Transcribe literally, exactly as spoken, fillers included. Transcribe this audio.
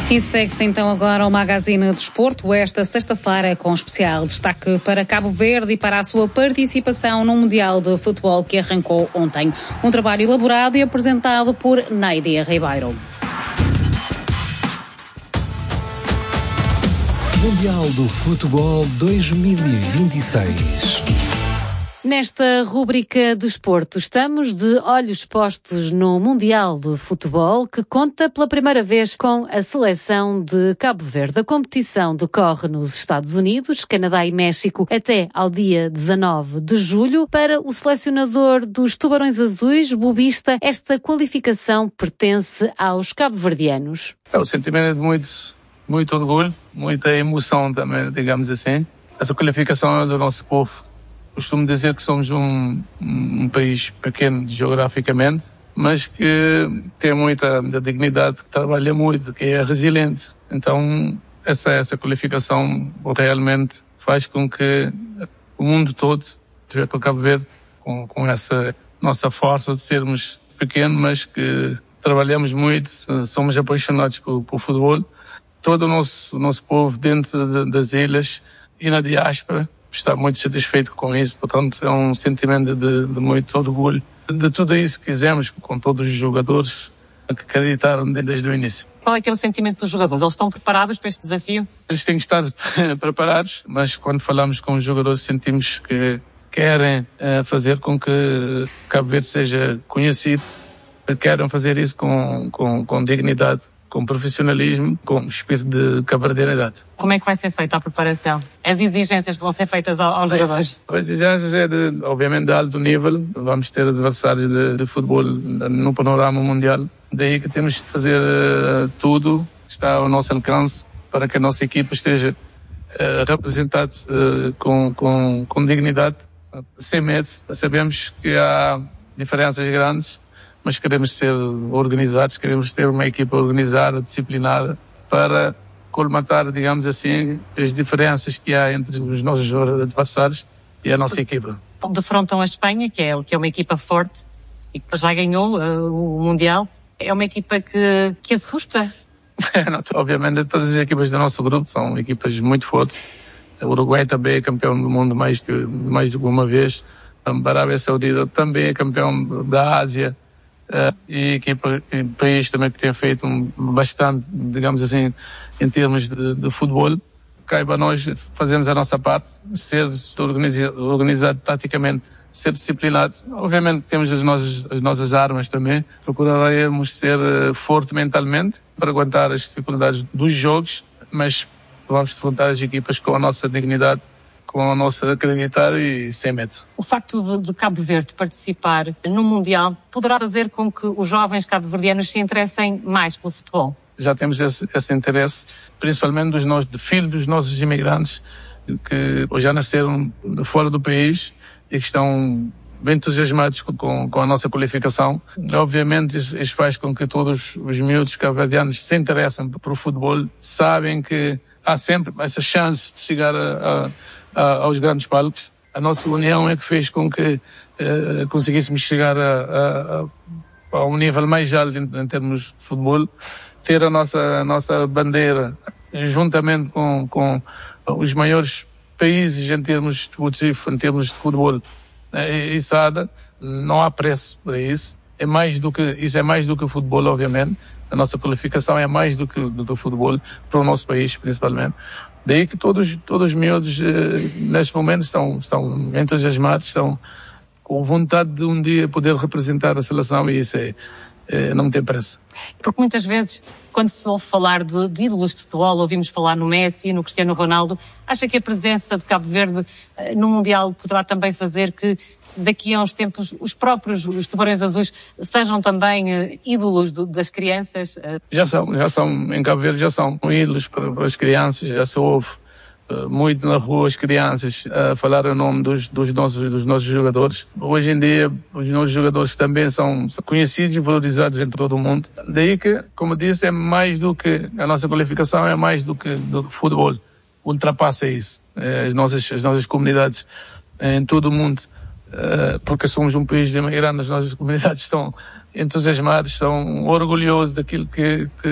E segue-se então agora o Magazine de Desporto, esta sexta-feira com especial destaque para Cabo Verde e para a sua participação no Mundial de Futebol que arrancou ontem. Um trabalho elaborado e apresentado por Naidia Ribeiro. Mundial do Futebol dois mil e vinte e seis. Nesta rúbrica de desporto, estamos de olhos postos no Mundial de Futebol, que conta pela primeira vez com a seleção de Cabo Verde. A competição decorre nos Estados Unidos, Canadá e México até ao dia dezanove de julho. Para o selecionador dos Tubarões Azuis, Bobista, esta qualificação pertence aos cabo-verdianos. É o sentimento de muito, muito orgulho, muita emoção também, digamos assim. Essa qualificação é do nosso povo. Costumo dizer que somos um, um país pequeno geograficamente, mas que tem muita, muita dignidade, que trabalha muito, que é resiliente. Então, essa, essa qualificação realmente faz com que o mundo todo esteja com o Cabo Verde, com, com essa nossa força de sermos pequenos, mas que trabalhamos muito, somos apaixonados por, por futebol. Todo o nosso, o nosso povo dentro de, das ilhas e na diáspora está muito satisfeito com isso, portanto é um sentimento de, de muito orgulho de tudo isso que fizemos com todos os jogadores que acreditaram desde o início. Qual é que é o sentimento dos jogadores? Eles estão preparados para este desafio? Eles têm que estar preparados, mas quando falamos com os jogadores sentimos que querem uh, fazer com que Cabo Verde seja conhecido, querem fazer isso com, com, com dignidade, com profissionalismo, com espírito de cabo-verdianidade. Como é que vai ser feita a preparação? As exigências que vão ser feitas aos jogadores? As exigências é, de, obviamente, de alto nível. Vamos ter adversários de, de futebol no panorama mundial. Daí que temos que fazer uh, tudo que está ao nosso alcance para que a nossa equipa esteja uh, representada uh, com, com, com dignidade, sem medo. Sabemos que há diferenças grandes, mas queremos ser organizados, queremos ter uma equipa organizada, disciplinada, para colmatar, digamos assim, as diferenças que há entre os nossos adversários e a nossa equipa. Defrontam a Espanha, que é, que é uma equipa forte e que já ganhou uh, o Mundial. É uma equipa que, que assusta? Não, obviamente, todas as equipas do nosso grupo são equipas muito fortes. O Uruguai também é campeão do mundo mais, que, mais do que uma vez. A Arábia Saudita também é campeão da Ásia. Uh, e equipa, e país também que tem feito um, bastante, digamos assim, em termos de, de futebol. Cabe a nós fazermos a nossa parte, ser organizado, organizado taticamente, ser disciplinado. Obviamente temos as nossas, as nossas armas também. Procuraremos ser uh, forte mentalmente para aguentar as dificuldades dos jogos, mas vamos defrontar as equipas com a nossa dignidade, com o nosso acreditar e sem medo. O facto de, de Cabo Verde participar no Mundial poderá fazer com que os jovens cabo-verdianos se interessem mais pelo futebol? Já temos esse, esse interesse, principalmente dos nossos, de filhos dos nossos imigrantes que já nasceram fora do país e que estão bem entusiasmados com, com a nossa qualificação. Obviamente isso, isso faz com que todos os miúdos cabo-verdianos se interessem por o futebol, sabem que há sempre essa chance de chegar a, a aos grandes palcos. A nossa união é que fez com que uh, conseguíssemos chegar a, a, a, a um nível mais alto em, em termos de futebol, ter a nossa, a nossa bandeira juntamente com, com os maiores países em termos desportivos, em termos de futebol é, içada, não há preço para isso. É mais do que, isso é mais do que futebol, obviamente. A nossa qualificação é mais do que, do que futebol, para o nosso país principalmente. Daí que todos, todos os miúdos, eh, neste momento, estão, estão entusiasmados, estão com vontade de um dia poder representar a seleção e isso é, é, não tem preço. Porque muitas vezes, quando se ouve falar de, de ídolos de futebol, ouvimos falar no Messi, no Cristiano Ronaldo, acha que a presença de Cabo Verde eh, no Mundial poderá também fazer que daqui a uns tempos os próprios os Tubarões Azuis sejam também uh, ídolos do, das crianças? Uh... Já são, já são, em Cabo Verde já são ídolos para, para as crianças, já se ouve uh, muito na rua as crianças a uh, falar o nome dos, dos, nossos, dos nossos jogadores. Hoje em dia os nossos jogadores também são conhecidos e valorizados em todo o mundo. Daí que, como disse, é mais do que, a nossa qualificação é mais do que do futebol. Ultrapassa isso. Uh, as, nossas, as nossas comunidades uh, em todo o mundo, Uh, porque somos um país de imigrantes, as nossas comunidades estão entusiasmadas, estão orgulhosos daquilo que, que